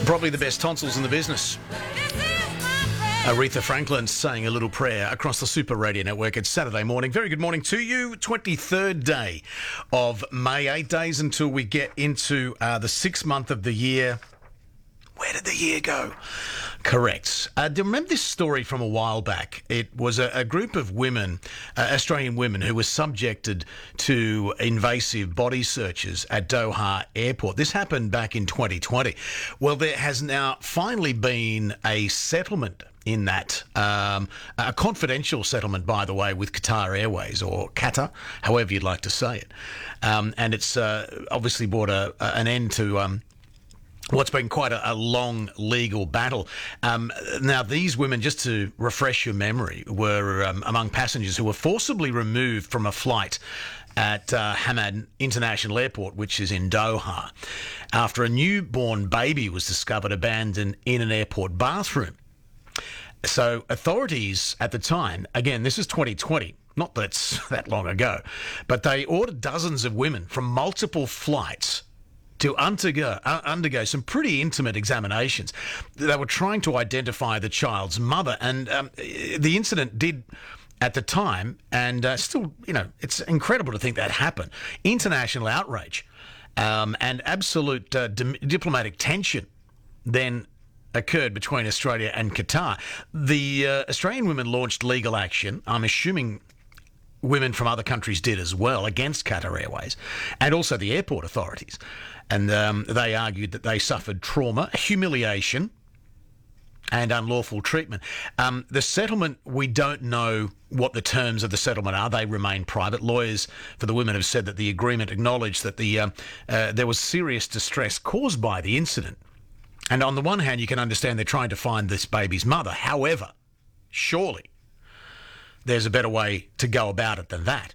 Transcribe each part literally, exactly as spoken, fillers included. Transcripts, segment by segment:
Probably the best tonsils in the business. Aretha Franklin saying a little prayer across the Super Radio Network. It's Saturday morning. Very good morning to you. twenty-third day of May. Eight days until we get into uh, the sixth month of the year. Where did the year go? Correct. Uh, do you remember this story from a while back? It was a, a group of women, uh, Australian women, who were subjected to invasive body searches at Doha Airport. This happened back in twenty twenty. Well, there has now finally been a settlement in that, um, a confidential settlement, by the way, with Qatar Airways, or Qatar, however you'd like to say it. Um, and it's uh, obviously brought a, a, an end to... Um, what's been quite a, a long legal battle. Um, now, these women, just to refresh your memory, were um, among passengers who were forcibly removed from a flight at uh, Hamad International Airport, which is in Doha, after a newborn baby was discovered abandoned in an airport bathroom. So authorities at the time, again, this is twenty twenty, not that it's that long ago, but they ordered dozens of women from multiple flights to undergo, uh, undergo some pretty intimate examinations. They were trying to identify the child's mother, and um, the incident did, at the time, and uh, still, you know, it's incredible to think that happened. International outrage um, and absolute uh, di- diplomatic tension then occurred between Australia and Qatar. The uh, Australian women launched legal action, I'm assuming women from other countries did as well, against Qatar Airways and also the airport authorities. And um, they argued that they suffered trauma, humiliation and unlawful treatment. Um, the settlement, we don't know what the terms of the settlement are. They remain private. Lawyers for the women have said that the agreement acknowledged that the uh, uh, there was serious distress caused by the incident. And on the one hand, you can understand they're trying to find this baby's mother. However, surely there's a better way to go about it than that.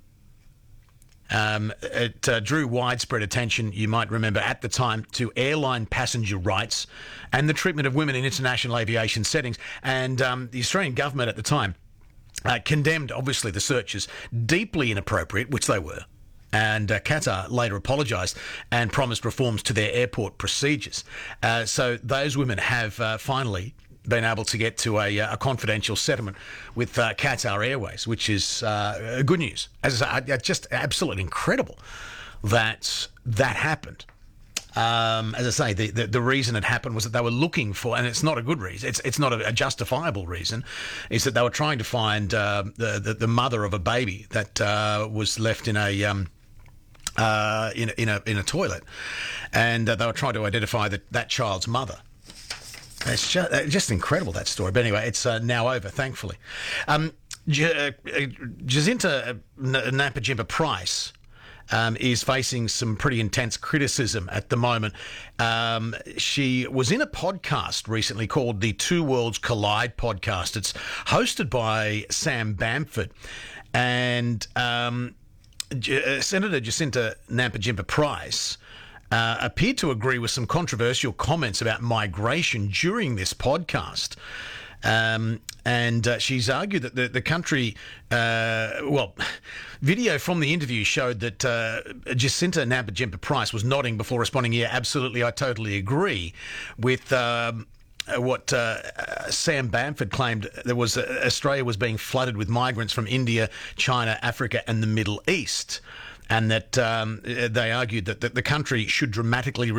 Um, it uh, drew widespread attention, you might remember, at the time, to airline passenger rights and the treatment of women in international aviation settings. And um, the Australian government at the time uh, condemned, obviously, the searches, deeply inappropriate, which they were. And uh, Qatar later apologised and promised reforms to their airport procedures. Uh, so those women have uh, finally been able to get to a, a confidential settlement with uh, Qatar Airways, which is uh, good news. As I say, just absolutely incredible that that happened. Um, as I say, the, the, the reason it happened was that they were looking for, and it's not a good reason, it's it's not a, a justifiable reason, is that they were trying to find uh, the, the the mother of a baby that uh, was left in a um, uh, in in a in a toilet, and uh, they were trying to identify that that child's mother. It's just, uh, just incredible, that story. But anyway, it's uh, now over, thankfully. Um, J- uh, Jacinta Nampijinpa Price um, is facing some pretty intense criticism at the moment. Um, she was in a podcast recently called the Two Worlds Collide podcast. It's hosted by Sam Bamford. And um, J- uh, Senator Jacinta Nampijinpa Price Uh, appeared to agree with some controversial comments about migration during this podcast. Um, and uh, she's argued that the, the country, uh, well, video from the interview showed that uh, Jacinta Nampijinpa Price was nodding before responding, yeah, absolutely, I totally agree with um, what uh, Sam Bamford claimed. There was uh, Australia was being flooded with migrants from India, China, Africa and the Middle East. And that um, they argued that the, the country should dramatically